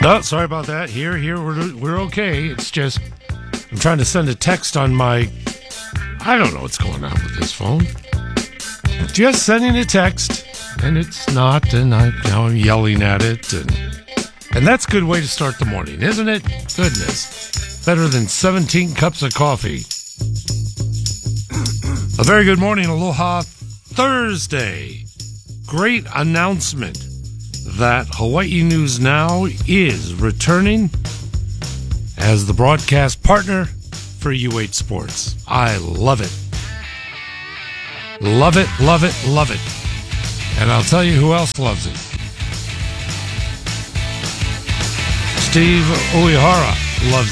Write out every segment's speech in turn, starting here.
No, sorry about that. Here, we're okay. It's just I'm trying to send a text on my. I don't know what's going on with this phone. Just sending a text, and it's not, and now I'm yelling at it, and that's a good way to start the morning, isn't it? Goodness, better than 17 cups of coffee. A very good morning, Aloha Thursday. Great announcement that Hawaii News Now is returning as the broadcast partner for U8 Sports. I love it. Love it, love it, love it. And I'll tell you who else loves it. Steve Uehara loves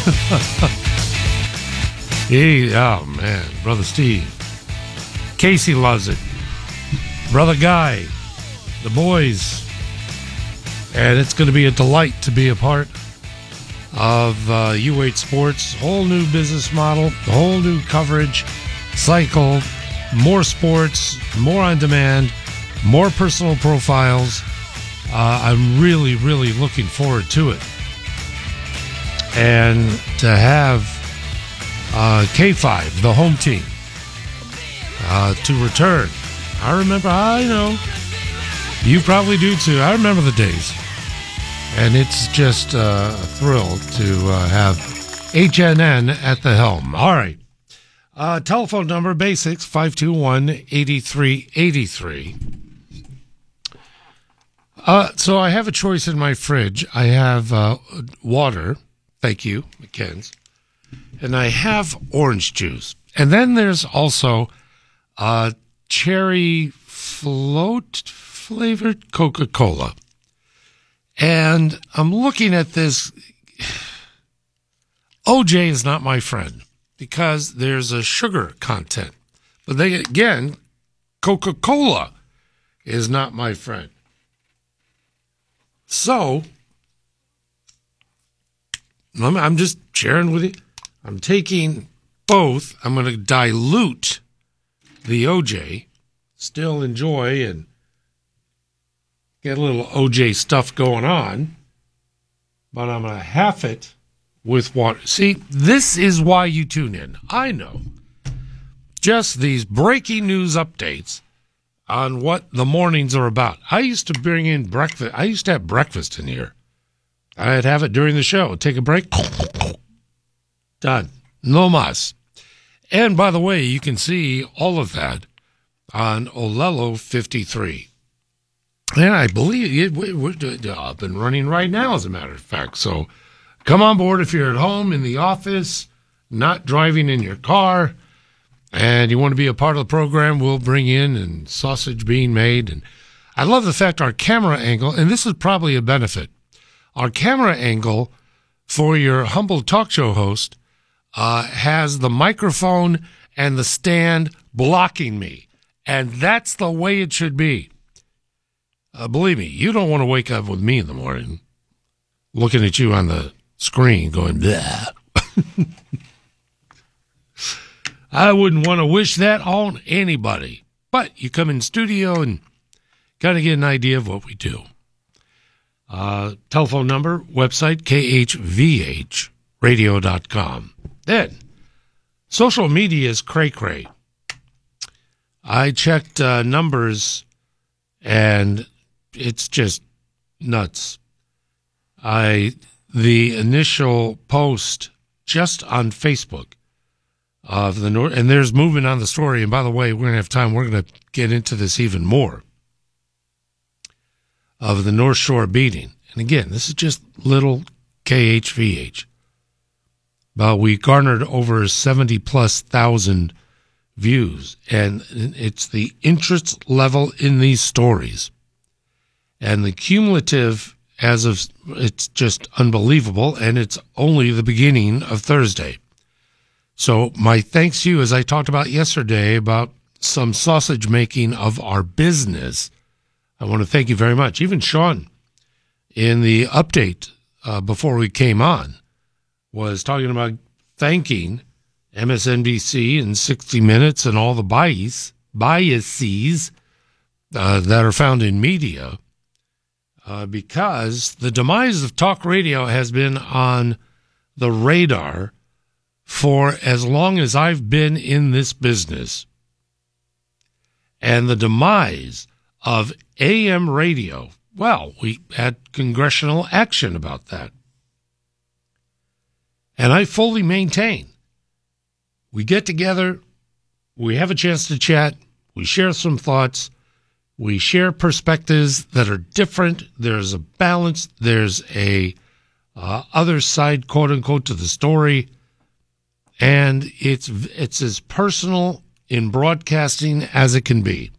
it. Oh man, Brother Steve. Casey loves it. Brother Guy. The boys. And it's going to be a delight to be a part of U8 Sports. Whole new business model, whole new coverage cycle, more sports, more on demand, more personal profiles. I'm really, really looking forward to it. And to have K5, the home team, to return. I know. You probably do too. I remember the days. And it's just a thrill to have HNN at the helm. All right. Telephone number, basics, 521-8383. So I have a choice in my fridge. I have water. Thank you, McKen's. And I have orange juice. And then there's also cherry float flavored Coca-Cola. And I'm looking at this. OJ is not my friend because there's a sugar content. But then again, Coca-Cola is not my friend. So, I'm just sharing with you. I'm taking both. I'm going to dilute the OJ, still enjoy and get a little OJ stuff going on, but I'm going to half it with water. See, this is why you tune in. I know. Just these breaking news updates on what the mornings are about. I used to bring in breakfast. I used to have breakfast in here. I'd have it during the show. Take a break. Done. No mas. And by the way, you can see all of that on Olelo 53. And I believe we're up and running right now, as a matter of fact. So come on board if you're at home, in the office, not driving in your car, and you want to be a part of the program. We'll bring in and sausage being made. And I love the fact our camera angle, and this is probably a benefit, our camera angle for your humble talk show host has the microphone and the stand blocking me. And that's the way it should be. Believe me, you don't want to wake up with me in the morning looking at you on the screen going, blah. I wouldn't want to wish that on anybody. But you come in studio and kind of get an idea of what we do. Telephone number, website, khvhradio.com. Then, social media is cray-cray. I checked numbers, and it's just nuts. The initial post just on Facebook of the North, and there's movement on the story. And by the way, we're going to have time. We're going to get into this even more of the North Shore beating. And again, this is just little KHVH. But we garnered over 70,000+ views, and it's the interest level in these stories. And the cumulative, as of, it's just unbelievable, and it's only the beginning of Thursday. So my thanks to you, as I talked about yesterday about some sausage making of our business. I want to thank you very much. Even Sean, in the update before we came on, was talking about thanking MSNBC and 60 Minutes and all the biases that are found in media because the demise of talk radio has been on the radar for as long as I've been in this business. And the demise of AM radio, well, we had congressional action about that. And I fully maintain, we get together, we have a chance to chat, we share some thoughts, we share perspectives that are different. There's a balance. There's a other side, quote unquote, to the story. And it's as personal in broadcasting as it can be.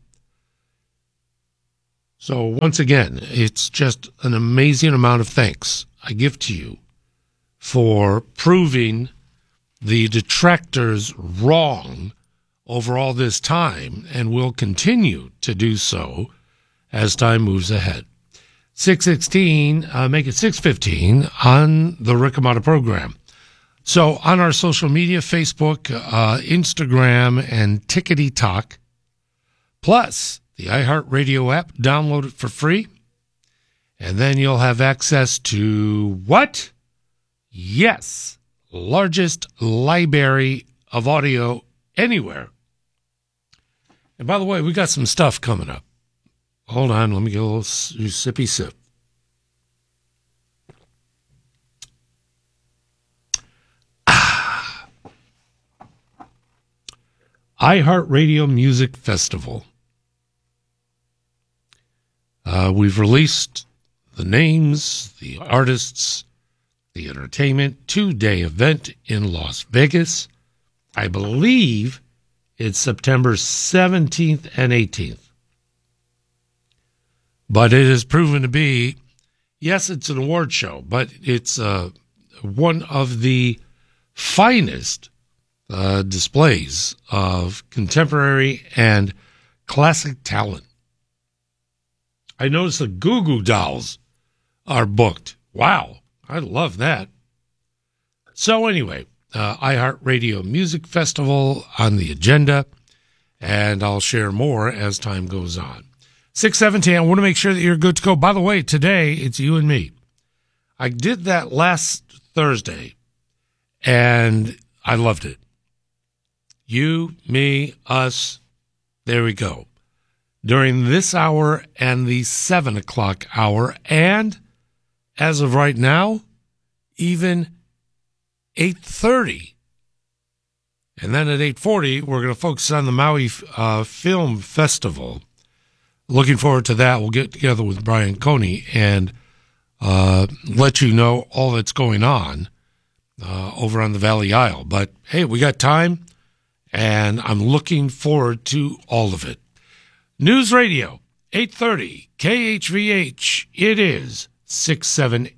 So once again, it's just an amazing amount of thanks I give to you for proving the detractors wrong over all this time, and will continue to do so as time moves ahead. 6:16, make it 6:15 on the Rick Amato program. So on our social media, Facebook, Instagram, and Tickety Talk, plus the iHeartRadio app, download it for free, and then you'll have access to what? Yes, largest library of audio anywhere. And by the way, we got some stuff coming up. Hold on, let me get a little sippy sip. iHeartRadio Music Festival. We've released the names, the artists, the entertainment, 2-day event in Las Vegas. I believe it's September 17th and 18th. But it has proven to be, yes, it's an award show, but it's one of the finest displays of contemporary and classic talent. I noticed the Goo Goo Dolls are booked. Wow, I love that. So anyway, iHeartRadio Music Festival on the agenda, and I'll share more as time goes on. 6:17, I want to make sure that you're good to go. By the way, today it's you and me. I did that last Thursday, and I loved it. You, me, us, there we go. During this hour and the 7 o'clock hour, and as of right now, even 8:30. And then at 8:40, we're going to focus on the Maui Film Festival. Looking forward to that. We'll get together with Brian Coney and let you know all that's going on over on the Valley Isle. But, hey, we got time, and I'm looking forward to all of it. News Radio, 8:30, KHVH. It is 6:18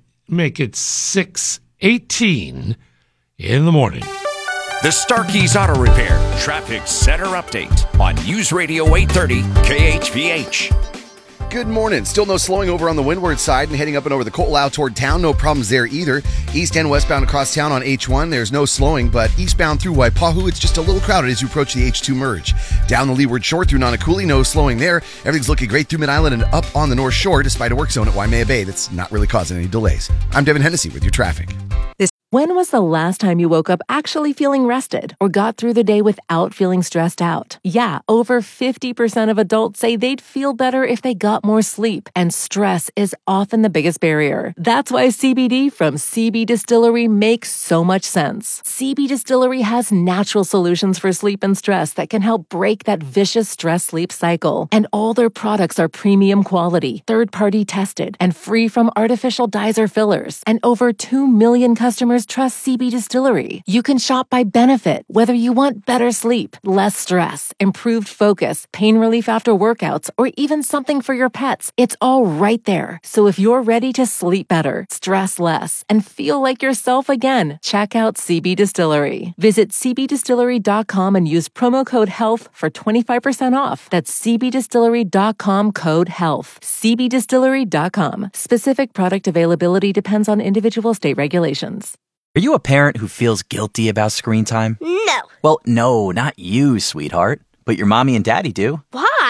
in the morning. The Starkey's Auto Repair Traffic Center Update on News Radio 830 KHVH. Good morning. Still no slowing over on the windward side and heading up and over the Ko'olau toward town. No problems there either. East and westbound across town on H1, there's no slowing, but eastbound through Waipahu, it's just a little crowded as you approach the H2 merge. Down the Leeward Shore through Nanakuli, no slowing there. Everything's looking great through Mid-Island and up on the North Shore, despite a work zone at Waimea Bay that's not really causing any delays. I'm Devin Hennessy with your traffic. When was the last time you woke up actually feeling rested or got through the day without feeling stressed out? Yeah, over 50% of adults say they'd feel better if they got more sleep, and stress is often the biggest barrier. That's why CBD from CB Distillery makes so much sense. CB Distillery has natural solutions for sleep and stress that can help break that vicious stress-sleep cycle. And all their products are premium quality, third-party tested, and free from artificial dyes or fillers. And over 2 million customers trust CB Distillery. You can shop by benefit, whether you want better sleep, less stress, improved focus, pain relief after workouts, or even something for your pets. It's all right there. So if you're ready to sleep better, stress less, and feel like yourself again, check out CB Distillery. Visit cbdistillery.com and use promo code HEALTH for 25% off. That's cbdistillery.com code HEALTH. cbdistillery.com. Specific product availability depends on individual state regulations. Are you a parent who feels guilty about screen time? No. Well, no, not you, sweetheart. But your mommy and daddy do. Why?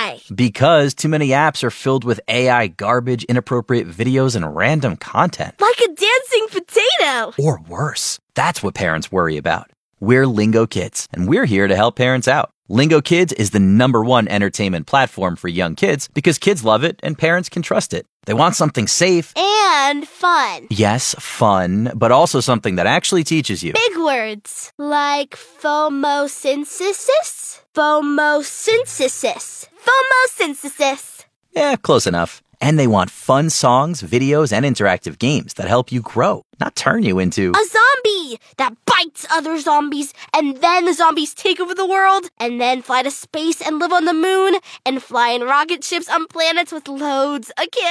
Why? Because too many apps are filled with AI garbage, inappropriate videos, and random content. Like a dancing potato. Or worse. That's what parents worry about. We're Lingo Kids, and we're here to help parents out. Lingo Kids is the #1 entertainment platform for young kids because kids love it and parents can trust it. They want something safe. And fun. Yes, fun, but also something that actually teaches you. Big words. Like phomosynthesis? Phomosynthesis. Phomosynthesis. Yeah, close enough. And they want fun songs, videos, and interactive games that help you grow, not turn you into a zombie that bites other zombies, and then the zombies take over the world, and then fly to space and live on the moon, and fly in rocket ships on planets with loads of kids.